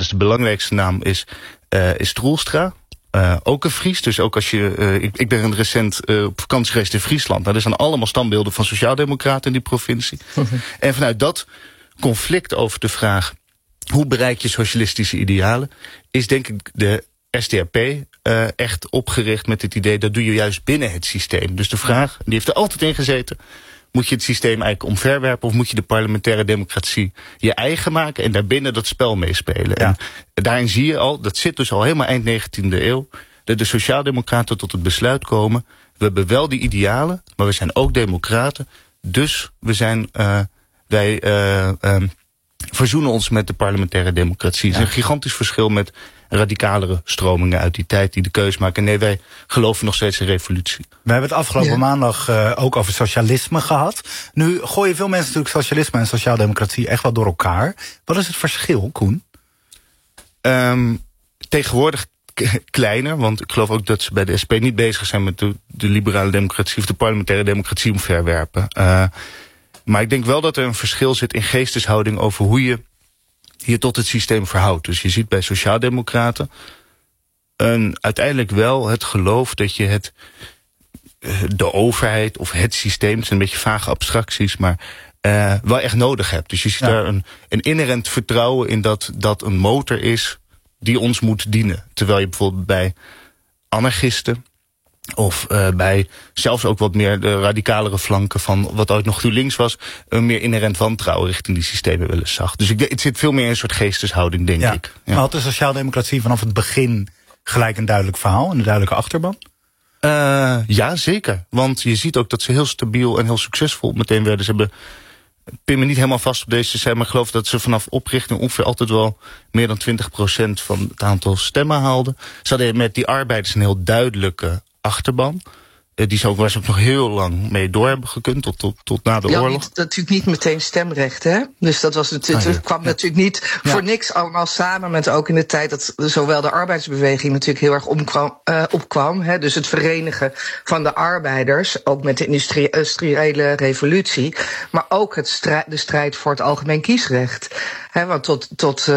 dus de belangrijkste naam is Stroelstra. Ook een Fries, dus ook als je... ik ben recent op vakantie geweest in Friesland. Nou, er zijn allemaal standbeelden van sociaaldemocraten in die provincie. En vanuit dat conflict over de vraag... hoe bereik je socialistische idealen... is denk ik de SDAP echt opgericht met het idee... dat doe je juist binnen het systeem. Dus de vraag, die heeft er altijd in gezeten... moet je het systeem eigenlijk omverwerpen... of moet je de parlementaire democratie je eigen maken... en daarbinnen dat spel meespelen. Ja. En daarin zie je al, dat zit dus al helemaal eind 19e eeuw... dat de sociaaldemocraten tot het besluit komen... we hebben wel die idealen, maar we zijn ook democraten... dus we zijn, wij verzoenen ons met de parlementaire democratie. Het is een gigantisch verschil met radicalere stromingen uit die tijd... die de keus maken. Nee, wij geloven nog steeds in revolutie. We hebben het afgelopen maandag ook over socialisme gehad. Nu gooien veel mensen natuurlijk socialisme en sociaaldemocratie echt wel door elkaar. Wat is het verschil, Koen? Tegenwoordig kleiner, want ik geloof ook dat ze bij de SP niet bezig zijn... met de liberale democratie of de parlementaire democratie omverwerpen. Maar ik denk wel dat er een verschil zit in geesteshouding... over hoe je hier tot het systeem verhoudt. Dus je ziet bij sociaaldemocraten uiteindelijk wel het geloof dat je de overheid of het systeem... het zijn een beetje vage abstracties, maar wel echt nodig hebt. Dus je ziet daar een inherent vertrouwen in dat een motor is die ons moet dienen. Terwijl je bijvoorbeeld bij anarchisten... of bij zelfs ook wat meer de radicalere flanken van wat ooit nog links was... een meer inherent wantrouwen richting die systemen wel eens zag. Dus het zit veel meer in een soort geesteshouding, denk ik. Ja. Maar had de sociaaldemocratie vanaf het begin gelijk een duidelijk verhaal... en een duidelijke achterban? Ja, zeker. Want je ziet ook dat ze heel stabiel en heel succesvol meteen werden. Ze hebben... Ik pin me niet helemaal vast op deze cijfer, maar ik geloof dat ze vanaf oprichting ongeveer altijd wel meer dan 20% van het aantal stemmen haalden. Ze hadden met die arbeiders een heel duidelijke achterban. Die ze ook nog heel lang mee door hebben gekund tot na de oorlog. Natuurlijk niet meteen stemrecht, hè? Dus dat was het kwam natuurlijk niet voor niks allemaal samen met ook in de tijd dat zowel de arbeidsbeweging natuurlijk heel erg opkwam. Hè? Dus het verenigen van de arbeiders, ook met de industriële revolutie, maar ook de strijd voor het algemeen kiesrecht. Hè? Want tot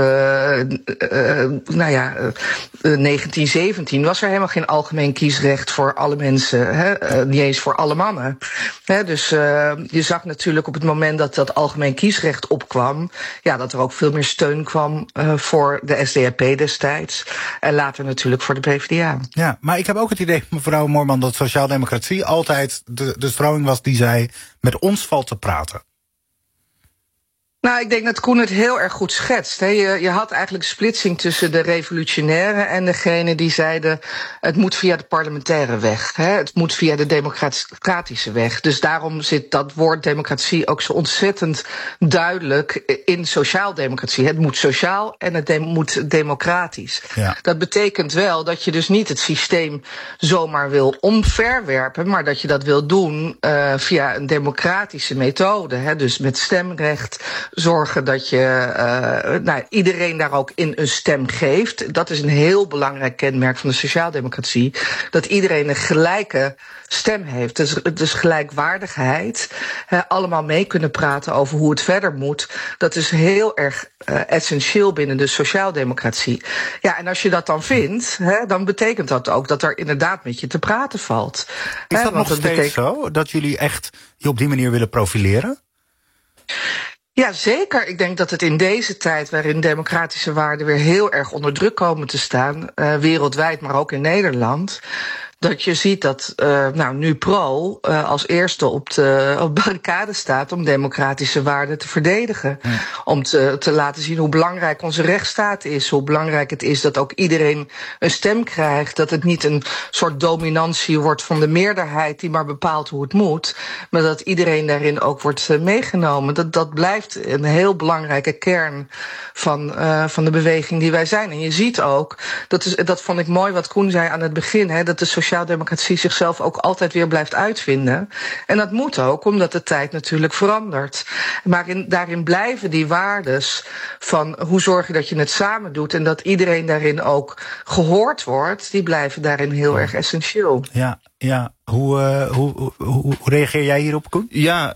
1917 was er helemaal geen algemeen kiesrecht voor alle mensen. Hè? Niet eens voor alle mannen. Dus je zag natuurlijk op het moment dat dat algemeen kiesrecht opkwam... dat er ook veel meer steun kwam voor de SDAP destijds. En later natuurlijk voor de PvdA. Ja, maar ik heb ook het idee, mevrouw Moorman... dat sociaaldemocratie altijd de stroming was die zei... met ons valt te praten. Nou, ik denk dat Koen het heel erg goed schetst. Hè. Je had eigenlijk splitsing tussen de revolutionairen en degene die zeiden... het moet via de parlementaire weg. Hè. Het moet via de democratische weg. Dus daarom zit dat woord democratie ook zo ontzettend duidelijk in sociaaldemocratie. Het moet sociaal en het moet democratisch. Ja. Dat betekent wel dat je dus niet het systeem zomaar wil omverwerpen... maar dat je dat wil doen via een democratische methode. Hè. Dus met stemrecht... zorgen dat je iedereen daar ook in een stem geeft. Dat is een heel belangrijk kenmerk van de sociaaldemocratie. Dat iedereen een gelijke stem heeft. Dus gelijkwaardigheid. Allemaal mee kunnen praten over hoe het verder moet. Dat is heel erg essentieel binnen de sociaaldemocratie. Ja, en als je dat dan vindt, dan betekent dat ook dat er inderdaad met je te praten valt. Is dat nog steeds zo? Dat jullie echt je op die manier willen profileren? Ja, zeker. Ik denk dat het in deze tijd, waarin democratische waarden weer heel erg onder druk komen te staan, wereldwijd, maar ook in Nederland, dat je ziet dat nu Pro als eerste op barricade staat om democratische waarden te verdedigen. Ja. Om te laten zien hoe belangrijk onze rechtsstaat is. Hoe belangrijk het is dat ook iedereen een stem krijgt. Dat het niet een soort dominantie wordt van de meerderheid die maar bepaalt hoe het moet. Maar dat iedereen daarin ook wordt meegenomen. Dat blijft een heel belangrijke kern van de beweging die wij zijn. En je ziet ook, dat vond ik mooi wat Koen zei aan het begin, dat de sociaaldemocratie zichzelf ook altijd weer blijft uitvinden. En dat moet ook, omdat de tijd natuurlijk verandert. Maar daarin blijven die waardes van hoe zorg je dat je het samen doet en dat iedereen daarin ook gehoord wordt, die blijven daarin heel erg essentieel. Ja. Hoe reageer jij hierop, Koen? Ja,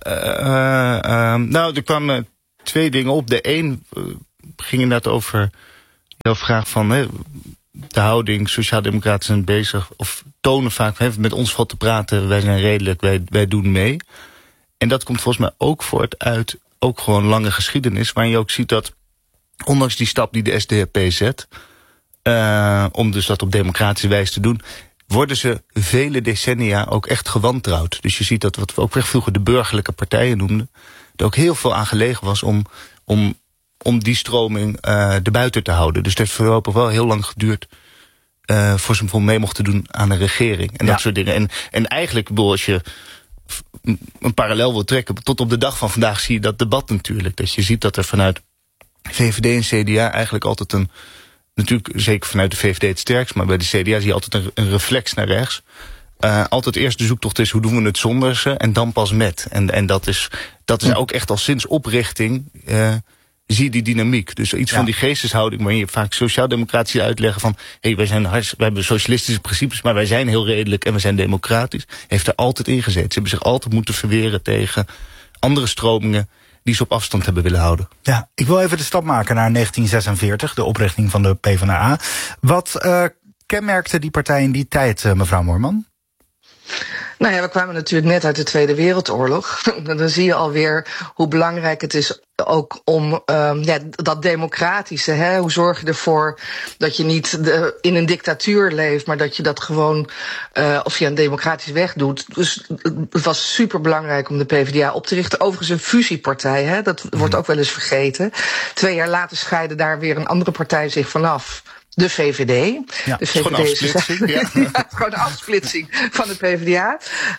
er kwamen twee dingen op. De een ging inderdaad over jouw vraag van de houding, sociaaldemocraten zijn bezig, of tonen vaak, met ons valt te praten, wij zijn redelijk, wij doen mee. En dat komt volgens mij ook voort uit ook gewoon lange geschiedenis, waarin je ook ziet dat, ondanks die stap die de SDAP zet, om dus dat op democratische wijze te doen, worden ze vele decennia ook echt gewantrouwd. Dus je ziet dat wat we ook echt vroeger de burgerlijke partijen noemden, er ook heel veel aan gelegen was om die stroming erbuiten te houden. Dus dat heeft voorlopig wel heel lang geduurd voor ze bijvoorbeeld mee mochten doen aan een regering. En dat soort dingen. En eigenlijk, als je een parallel wil trekken, tot op de dag van vandaag zie je dat debat natuurlijk. Dat je ziet dat er vanuit VVD en CDA eigenlijk altijd natuurlijk zeker vanuit de VVD het sterkst, maar bij de CDA zie je altijd een reflex naar rechts. Altijd eerst de zoektocht is, hoe doen we het zonder ze, en dan pas met. En dat is ook echt al sinds oprichting, zie je die dynamiek. Dus iets van die geesteshouding, waarin je vaak sociaaldemocratie uitleggen van, wij hebben socialistische principes, maar wij zijn heel redelijk en we zijn democratisch, heeft er altijd in gezeten. Ze hebben zich altijd moeten verweren tegen andere stromingen die ze op afstand hebben willen houden. Ja, ik wil even de stap maken naar 1946, de oprichting van de PvdA. Wat kenmerkte die partij in die tijd, mevrouw Moorman? Nou ja, we kwamen natuurlijk net uit de Tweede Wereldoorlog. Dan zie je alweer hoe belangrijk het is ook om dat democratische. Hoe zorg je ervoor dat je niet in een dictatuur leeft, maar dat je dat gewoon of je een democratische weg doet. Dus het was super belangrijk om de PvdA op te richten. Overigens een fusiepartij, dat wordt ook wel eens vergeten. 2 jaar later scheidde daar weer een andere partij zich vanaf. De VVD. Ja, de VVD is afsplitsing. Gewoon een afsplitsing van de PvdA.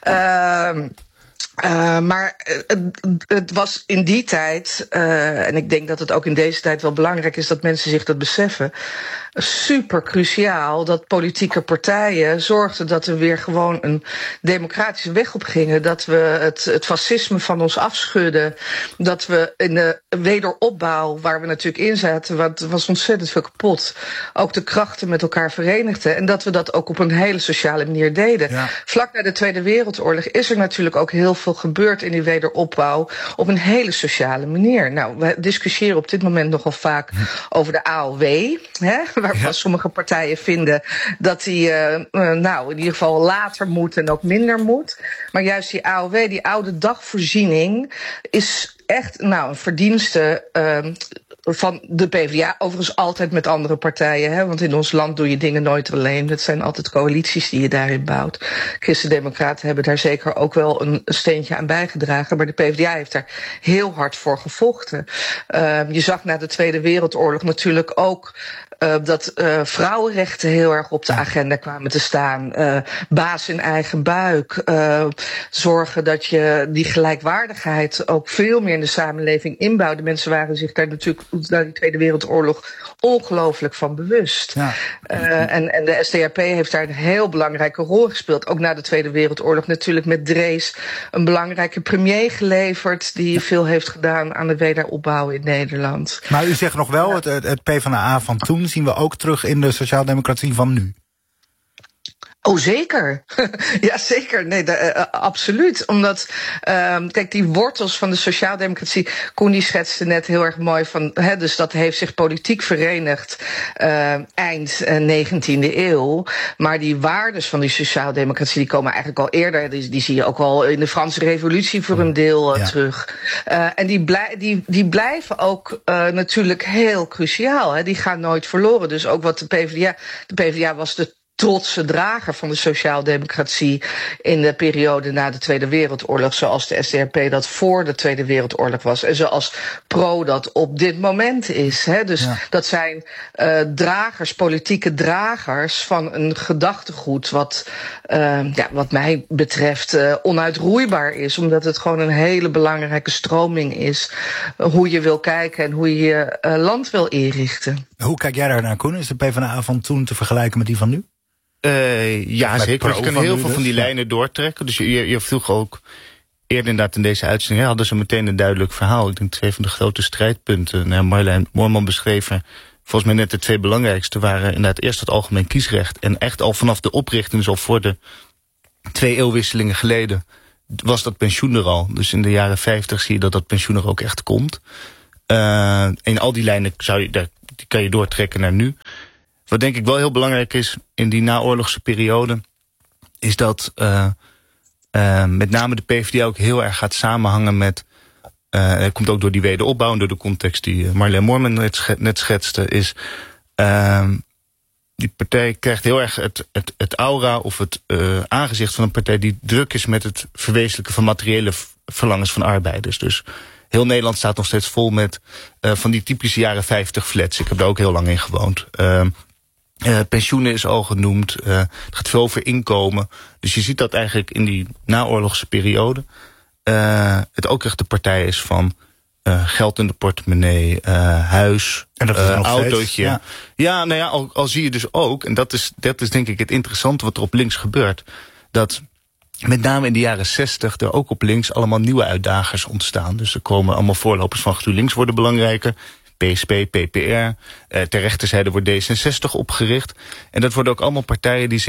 Maar het was in die tijd, en ik denk dat het ook in deze tijd wel belangrijk is dat mensen zich dat beseffen, super cruciaal dat politieke partijen zorgden dat er weer gewoon een democratische weg op gingen. Dat we het fascisme van ons afschudden. Dat we in de wederopbouw, waar we natuurlijk in zaten, want er was ontzettend veel kapot, ook de krachten met elkaar verenigden. En dat we dat ook op een hele sociale manier deden. Ja. Vlak na de Tweede Wereldoorlog is er natuurlijk ook heel veel gebeurd in die wederopbouw op een hele sociale manier. Nou, we discussiëren op dit moment nogal vaak over de AOW, waarvan sommige partijen vinden dat die in ieder geval later moet en ook minder moet. Maar juist die AOW, die oude dagvoorziening, is echt een verdienste van de PvdA, overigens altijd met andere partijen, want in ons land doe je dingen nooit alleen. Het zijn altijd coalities die je daarin bouwt. Christen-Democraten hebben daar zeker ook wel een steentje aan bijgedragen, maar de PvdA heeft daar heel hard voor gevochten. Je zag na de Tweede Wereldoorlog natuurlijk ook dat vrouwenrechten heel erg op de agenda kwamen te staan. Baas in eigen buik. Zorgen dat je die gelijkwaardigheid ook veel meer in de samenleving inbouwde. Mensen waren zich daar natuurlijk na die Tweede Wereldoorlog ongelooflijk van bewust. Ja. En de SDAP heeft daar een heel belangrijke rol gespeeld. Ook na de Tweede Wereldoorlog natuurlijk met Drees een belangrijke premier geleverd die veel heeft gedaan aan de wederopbouw in Nederland. Maar u zegt nog wel, het PvdA van toen zien we ook terug in de sociaaldemocratie van nu. Oh, zeker. Ja, zeker. Nee, absoluut. Omdat, kijk, die wortels van de sociaaldemocratie, Koen die schetste net heel erg mooi van, dus dat heeft zich politiek verenigd eind 19e eeuw. Maar die waardes van die sociaaldemocratie, die komen eigenlijk al eerder. Die zie je ook al in de Franse Revolutie voor een deel terug. En die blijven ook natuurlijk heel cruciaal. Die gaan nooit verloren. Dus ook wat de PvdA was de trotse drager van de sociaaldemocratie in de periode na de Tweede Wereldoorlog, zoals de SDAP dat voor de Tweede Wereldoorlog was en zoals PRO dat op dit moment is. Dus dat zijn dragers, politieke dragers van een gedachtegoed wat mij betreft onuitroeibaar is, omdat het gewoon een hele belangrijke stroming is hoe je wil kijken en hoe je je land wil inrichten. Hoe kijk jij daar naar, Koen? Is de PvdA van toen te vergelijken met die van nu? Ja, zeker. Je kan heel veel van die lijnen doortrekken. Dus je vroeg ook eerder inderdaad in deze uitzending, hadden ze meteen een duidelijk verhaal. Ik denk 2 van de grote strijdpunten. Marjolein Moorman beschreven, volgens mij net de 2 belangrijkste waren inderdaad eerst het algemeen kiesrecht. En echt al vanaf de oprichting, dus al voor de 2 eeuwwisselingen geleden, was dat pensioen er al. Dus in de jaren 50 zie je dat pensioen er ook echt komt. En al die lijnen die kan je doortrekken naar nu. Wat denk ik wel heel belangrijk is in die naoorlogse periode, is dat met name de PvdA ook heel erg gaat samenhangen met, dat komt ook door die wederopbouw en door de context die Marjolein Moorman net schetste, is die partij krijgt heel erg het aura of het aangezicht van een partij die druk is met het verwezenlijken van materiële verlangens van arbeiders. Dus heel Nederland staat nog steeds vol met van die typische jaren 50 flats. Ik heb daar ook heel lang in gewoond. Pensioenen is al genoemd. Het gaat veel over inkomen. Dus je ziet dat eigenlijk in die naoorlogse periode het ook echt de partij is van geld in de portemonnee, huis, en dat is autootje. Ja, nou ja, al zie je dus ook, en dat is denk ik het interessante wat er op links gebeurt, dat met name in de jaren 60 er ook op links allemaal nieuwe uitdagers ontstaan. Dus er komen allemaal voorlopers van GroenLinks worden belangrijker. PSP, PPR. Ter rechterzijde wordt D66 opgericht. En dat worden ook allemaal partijen die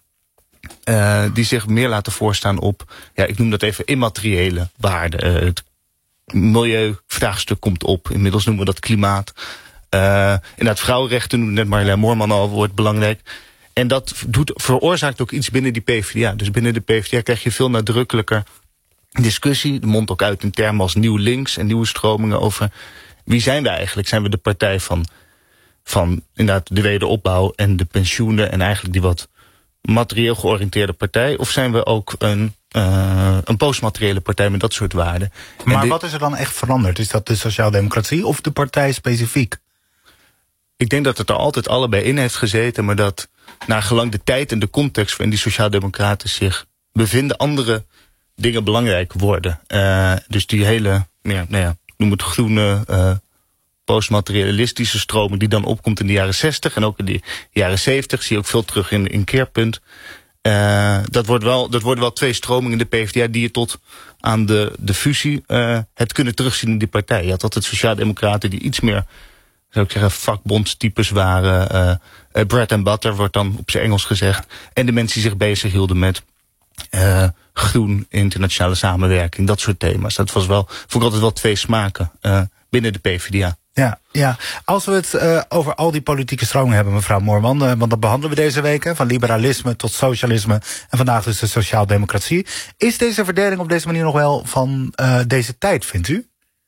zich meer laten voorstaan op, ja, ik noem dat even immateriële waarden. Het milieuvraagstuk komt op. Inmiddels noemen we dat klimaat. Inderdaad, vrouwenrechten, noemde net Marjolein Moorman al, wordt belangrijk. En dat veroorzaakt ook iets binnen die PvdA. Dus binnen de PvdA krijg je veel nadrukkelijker discussie. De mondt ook uit in termen als nieuw links en nieuwe stromingen over wie zijn we eigenlijk? Zijn we de partij van inderdaad de wederopbouw en de pensioenen en eigenlijk die wat materieel georiënteerde partij? Of zijn we ook een postmateriële partij met dat soort waarden? Maar wat is er dan echt veranderd? Is dat de sociaaldemocratie of de partij specifiek? Ik denk dat het er altijd allebei in heeft gezeten, maar dat naar gelang de tijd en de context waarin die sociaaldemocraten zich bevinden, andere dingen belangrijk worden. Dus die hele, noem het groene, postmaterialistische stroming die dan opkomt in de jaren 60 en ook in de jaren 70, zie je ook veel terug in Keerpunt. Dat worden wel twee stromingen in de PvdA die je tot aan de fusie het kunnen terugzien in die partij. Je had altijd sociaaldemocraten die iets meer, zou ik zeggen, vakbondstypes waren. Bread and butter wordt dan op zijn Engels gezegd. En de mensen die zich bezig hielden met groen, internationale samenwerking, dat soort thema's. Dat vond ik altijd wel twee smaken binnen de PvdA. Ja. Als we het over al die politieke stromingen hebben, mevrouw Moorman, want dat behandelen we deze week, van liberalisme tot socialisme en vandaag dus de sociaaldemocratie. Is deze verdeling op deze manier nog wel van deze tijd, vindt u?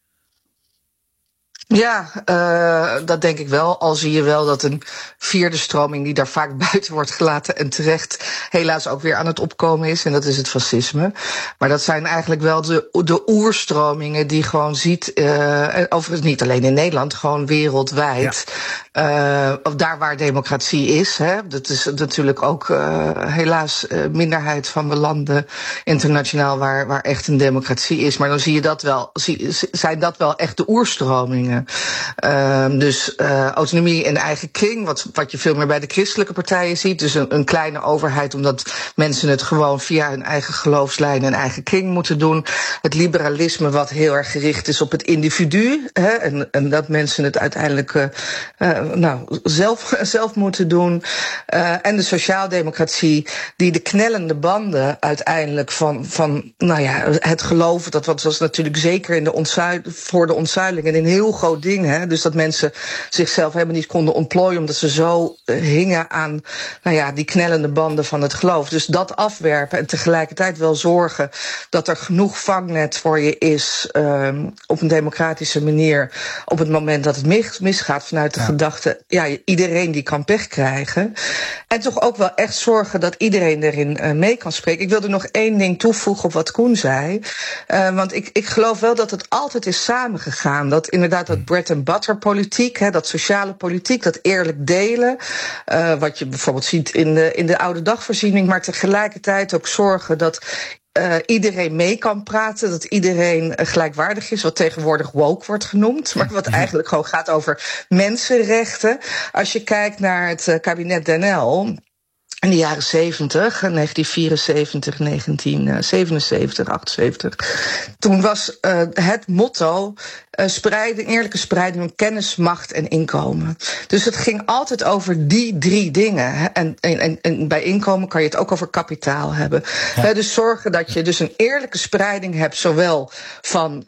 Ja, dat denk ik wel. Al zie je wel dat een vierde stroming die daar vaak buiten wordt gelaten en terecht helaas ook weer aan het opkomen is. En dat is het fascisme. Maar dat zijn eigenlijk wel de oerstromingen die gewoon ziet, overigens niet alleen in Nederland, gewoon wereldwijd. Ja. Daar waar democratie is. Hè, dat is natuurlijk ook helaas minderheid van de landen internationaal waar echt een democratie is. Maar dan zie je dat wel, zijn dat wel echt de oerstromingen. Dus autonomie in eigen kring, wat je veel meer bij de christelijke partijen ziet. Dus een kleine overheid, omdat mensen het gewoon via hun eigen geloofslijn en eigen kring moeten doen. Het liberalisme, wat heel erg gericht is op het individu. Hè, en dat mensen het uiteindelijk zelf moeten doen. En de sociaaldemocratie, die de knellende banden uiteindelijk van het geloven, dat was natuurlijk zeker in voor de ontzuiling en in heel groot ding, hè? Dus dat mensen zichzelf helemaal niet konden ontplooien omdat ze zo hingen aan die knellende banden van het geloof. Dus dat afwerpen en tegelijkertijd wel zorgen dat er genoeg vangnet voor je is op een democratische manier op het moment dat het misgaat vanuit de gedachte, iedereen die kan pech krijgen. En toch ook wel echt zorgen dat iedereen erin mee kan spreken. Ik wilde nog één ding toevoegen op wat Koen zei. Want ik geloof wel dat het altijd is samengegaan. Dat inderdaad dat bread and butter politiek, dat sociale politiek, dat eerlijk delen. Wat je bijvoorbeeld ziet in de oude dagvoorziening. Maar tegelijkertijd ook zorgen dat iedereen mee kan praten, dat iedereen gelijkwaardig is, wat tegenwoordig woke wordt genoemd, maar wat eigenlijk gewoon gaat over mensenrechten. Als je kijkt naar het kabinet Den Uyl, in de jaren 70, 1974, 1977, 78. Toen was het motto eerlijke spreiding van kennis, macht en inkomen. Dus het ging altijd over die 3 dingen. En bij inkomen kan je het ook over kapitaal hebben. Ja. Dus zorgen dat je dus een eerlijke spreiding hebt, zowel van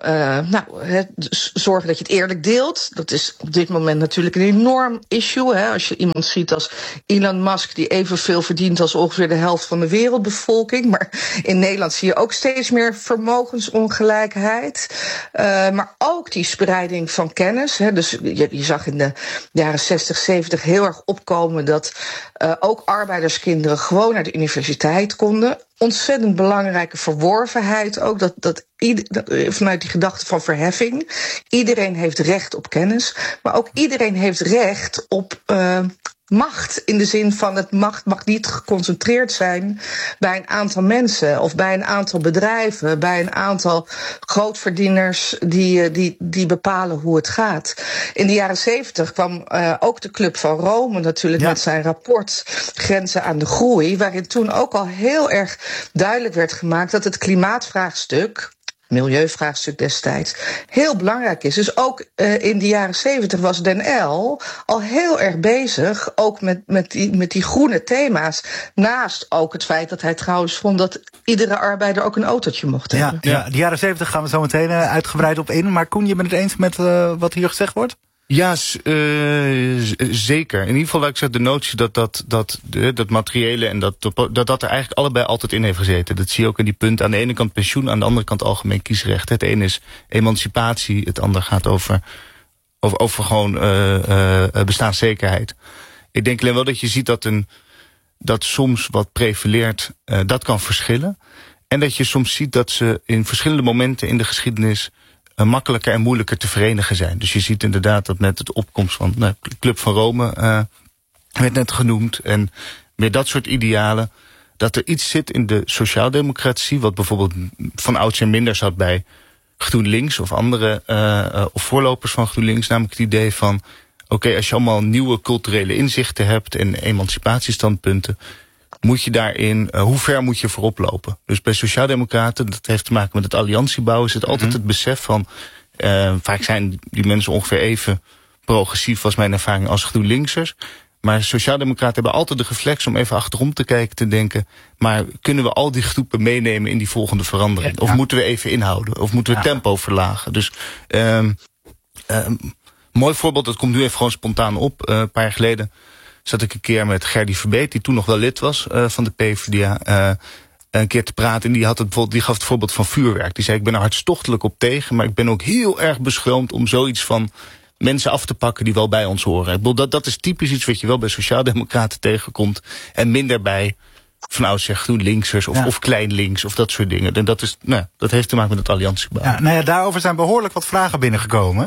zorgen dat je het eerlijk deelt. Dat is op dit moment natuurlijk een enorm issue. Als je iemand ziet als Elon Musk, die evenveel verdient als ongeveer de helft van de wereldbevolking. Maar in Nederland zie je ook steeds meer vermogensongelijkheid. Maar ook die spreiding van kennis. Dus je zag in de jaren 60, 70 heel erg opkomen dat ook arbeiderskinderen gewoon naar de universiteit konden. Ontzettend belangrijke verworvenheid ook. Dat vanuit die gedachte van verheffing. Iedereen heeft recht op kennis. Maar ook iedereen heeft recht op macht. In de zin van het macht mag niet geconcentreerd zijn bij een aantal mensen. Of bij een aantal bedrijven. Bij een aantal grootverdieners die bepalen hoe het gaat. In de jaren 70 kwam ook de Club van Rome natuurlijk met zijn rapport Grenzen aan de Groei. Waarin toen ook al heel erg duidelijk werd gemaakt dat het klimaatvraagstuk, milieuvraagstuk destijds, heel belangrijk is. Dus ook in de jaren 70 was Den Uyl al heel erg bezig, ook met die groene thema's. Naast ook het feit dat hij trouwens vond dat iedere arbeider ook een autootje mocht hebben. Ja, de jaren 70 gaan we zo meteen uitgebreid op in. Maar Koen, je bent het eens met wat hier gezegd wordt? Ja, zeker. In ieder geval, laat ik zeggen, de notie dat materiële en dat er eigenlijk allebei altijd in heeft gezeten. Dat zie je ook in die punten. Aan de ene kant pensioen, aan de andere kant algemeen kiesrecht. Het ene is emancipatie, het andere gaat over gewoon bestaanszekerheid. Ik denk alleen wel dat je ziet dat soms wat prevaleert, dat kan verschillen. En dat je soms ziet dat ze in verschillende momenten in de geschiedenis makkelijker en moeilijker te verenigen zijn. Dus je ziet inderdaad dat met het opkomst van de Club van Rome werd net genoemd en meer dat soort idealen, dat er iets zit in de sociaaldemocratie wat bijvoorbeeld van oudsher minder zat bij GroenLinks of andere of voorlopers van GroenLinks, namelijk het idee van oké, als je allemaal nieuwe culturele inzichten hebt en emancipatiestandpunten, moet je daarin, hoe ver moet je voorop lopen? Dus bij sociaaldemocraten, dat heeft te maken met het alliantiebouwen, is het altijd het besef van, vaak zijn die mensen ongeveer even progressief, was mijn ervaring, als GroenLinksers. Maar sociaaldemocraten hebben altijd de reflex om even achterom te kijken, te denken, maar kunnen we al die groepen meenemen in die volgende verandering? Of moeten we even inhouden? Of moeten we tempo verlagen? Dus mooi voorbeeld, dat komt nu even gewoon spontaan op. Een paar jaar geleden zat ik een keer met Gerdy Verbeet, die toen nog wel lid was van de PvdA, een keer te praten. En die gaf het voorbeeld van vuurwerk. Die zei, ik ben er hartstochtelijk op tegen, maar ik ben ook heel erg beschroomd om zoiets van mensen af te pakken die wel bij ons horen. Ik bedoel, dat is typisch iets wat je wel bij sociaaldemocraten tegenkomt en minder bij van oudsher GroenLinksers of klein links of dat soort dingen. En dat heeft te maken met het alliantiebouw. Ja, daarover zijn behoorlijk wat vragen binnengekomen.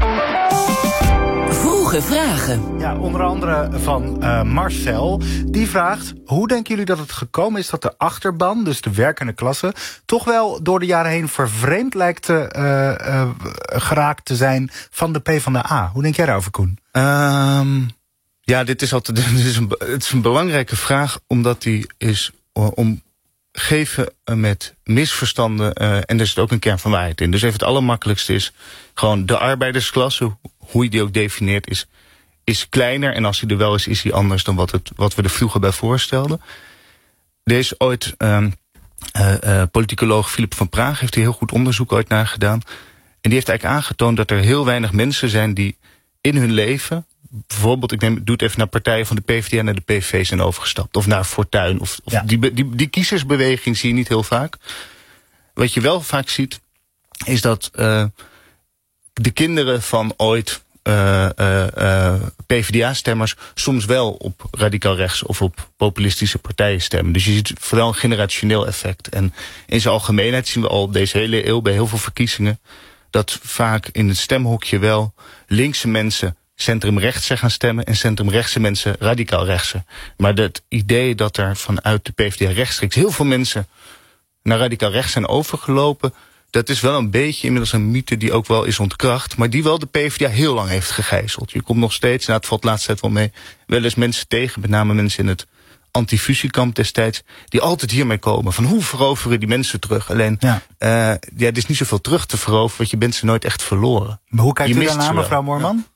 Vragen. Ja, onder andere van Marcel. Die vraagt, hoe denken jullie dat het gekomen is dat de achterban, dus de werkende klasse, toch wel door de jaren heen vervreemd lijkt geraakt te zijn van de PvdA? Hoe denk jij daarover, Koen? Het is een belangrijke vraag, omdat die is omgeven met misverstanden en er zit ook een kern van waarheid in. Dus even het allermakkelijkste is gewoon de arbeidersklasse, hoe je die ook definieert, is kleiner. En als hij er wel is hij anders dan wat we er vroeger bij voorstelden. Er is ooit politicoloog Philip van Praag heeft hier heel goed onderzoek ooit naar gedaan. En die heeft eigenlijk aangetoond dat er heel weinig mensen zijn die in hun leven, bijvoorbeeld, doe het even naar partijen van de PvdA naar de PVV zijn overgestapt. Of naar Fortuyn. Die kiezersbeweging zie je niet heel vaak. Wat je wel vaak ziet, is dat de kinderen van ooit PvdA-stemmers soms wel op radicaal rechts of op populistische partijen stemmen. Dus je ziet vooral een generationeel effect. En in zijn algemeenheid zien we al deze hele eeuw bij heel veel verkiezingen dat vaak in het stemhokje wel linkse mensen centrumrechtser gaan stemmen en centrumrechtse mensen radicaal rechtser. Maar het idee dat er vanuit de PvdA rechtstreeks heel veel mensen naar radicaal rechts zijn overgelopen, dat is wel een beetje inmiddels een mythe die ook wel is ontkracht, maar die wel de PvdA heel lang heeft gegijzeld. Je komt nog steeds, het valt de laatste tijd wel mee, wel eens mensen tegen, met name mensen in het antifusiekamp destijds, die altijd hiermee komen. Van hoe veroveren die mensen terug? Alleen, er is niet zoveel terug te veroveren, want je bent ze nooit echt verloren. Maar hoe kijkt u daarna, mevrouw Moorman?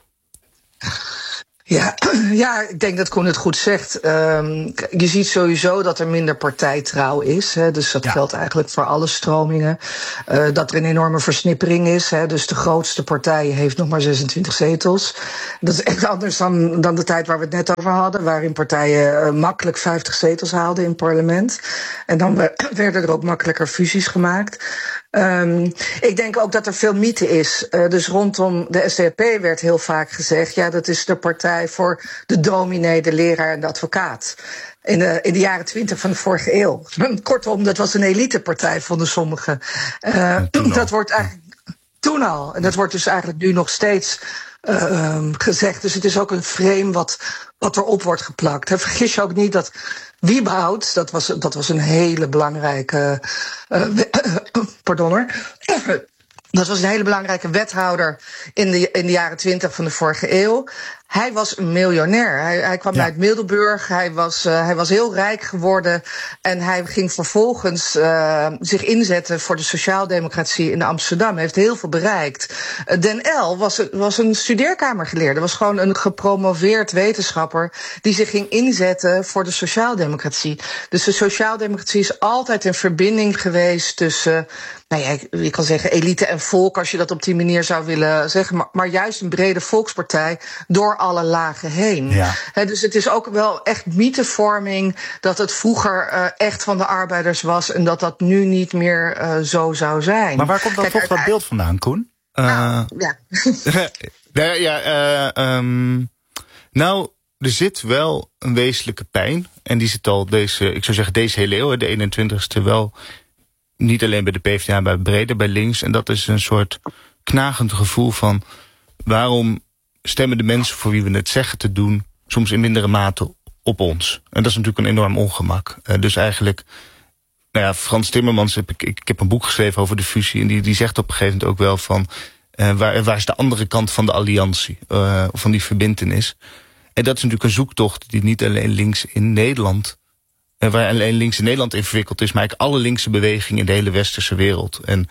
Ja, ik denk dat Koen het goed zegt. Je ziet sowieso dat er minder partijtrouw is. Hè, dus dat geldt eigenlijk voor alle stromingen. Dat er een enorme versnippering is. Hè, dus de grootste partij heeft nog maar 26 zetels. Dat is echt anders dan de tijd waar we het net over hadden. Waarin partijen makkelijk 50 zetels haalden in het parlement. En dan werden er ook makkelijker fusies gemaakt. Ik denk ook dat er veel mythe is. Dus rondom de SDAP werd heel vaak gezegd, ja, dat is de partij voor de dominee, de leraar en de advocaat. In de jaren 20 van de vorige eeuw. Kortom, dat was een elitepartij, vonden sommigen. Dat wordt eigenlijk toen al. En dat wordt dus eigenlijk nu nog steeds gezegd. Dus het is ook een frame wat erop wordt geplakt. Vergis je ook niet dat Wieboud, dat was een hele belangrijke pardon hoor. Dat was een hele belangrijke wethouder in de jaren 20 van de vorige eeuw. Hij was een miljonair. Hij kwam uit Middelburg. Hij was heel rijk geworden. En hij ging vervolgens zich inzetten voor de sociaaldemocratie in Amsterdam. Hij heeft heel veel bereikt. Den L was een studeerkamergeleerde. Was gewoon een gepromoveerd wetenschapper die zich ging inzetten voor de sociaaldemocratie. Dus de sociaaldemocratie is altijd een verbinding geweest tussen, je kan zeggen elite en volk, als je dat op die manier zou willen zeggen. Maar juist een brede volkspartij door alle lagen heen. Ja. Dus het is ook wel echt mythevorming dat het vroeger echt van de arbeiders was en dat nu niet meer zo zou zijn. Maar waar komt dan toch dat beeld vandaan, Koen? Nou, er zit wel een wezenlijke pijn. En die zit al deze hele eeuw, de 21ste, wel niet alleen bij de PvdA, maar breder bij links. En dat is een soort knagend gevoel van waarom stemmen de mensen voor wie we het zeggen te doen soms in mindere mate op ons. En dat is natuurlijk een enorm ongemak. Dus eigenlijk, Frans Timmermans, ik heb een boek geschreven over de fusie en die zegt op een gegeven moment ook wel van waar is de andere kant van de alliantie, van die verbintenis. En dat is natuurlijk een zoektocht die niet alleen links in Nederland, waar alleen links in Nederland in verwikkeld is, maar eigenlijk alle linkse bewegingen in de hele westerse wereld. En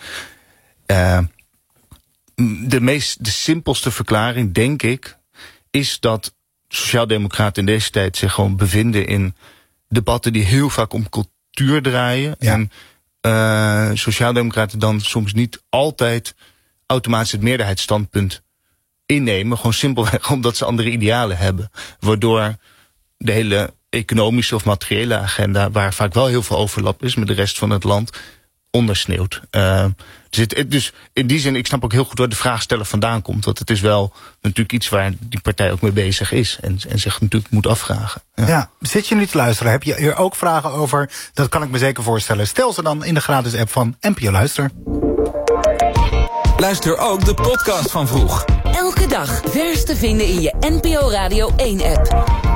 de simpelste verklaring, denk ik, is dat sociaaldemocraten in deze tijd zich gewoon bevinden in debatten die heel vaak om cultuur draaien. Ja. En sociaaldemocraten dan soms niet altijd automatisch het meerderheidsstandpunt innemen. Gewoon simpelweg omdat ze andere idealen hebben. Waardoor de hele economische of materiële agenda, waar vaak wel heel veel overlap is met de rest van het land, ondersneeuwt. Dus in die zin, ik snap ook heel goed waar de vraagsteller vandaan komt. Want het is wel natuurlijk iets waar die partij ook mee bezig is. En zich natuurlijk moet afvragen. Ja, zit je nu te luisteren? Heb je hier ook vragen over? Dat kan ik me zeker voorstellen. Stel ze dan in de gratis app van NPO Luister. Luister ook de podcast van Vroeg. Elke dag vers te vinden in je NPO Radio 1 app.